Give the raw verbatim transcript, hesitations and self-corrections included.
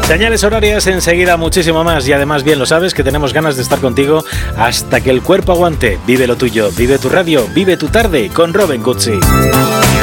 Señales horarias enseguida, muchísimo más, y además bien lo sabes que tenemos ganas de estar contigo hasta que el cuerpo aguante. Vive lo tuyo, vive tu radio, vive tu tarde con Robin Cutsi.